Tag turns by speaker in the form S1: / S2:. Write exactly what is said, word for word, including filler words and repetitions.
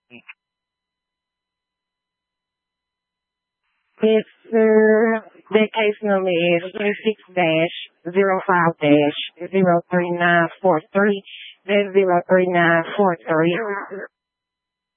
S1: It's, uh, the case number is three six dash zero five dash zero three nine four three. That's zero three nine four three.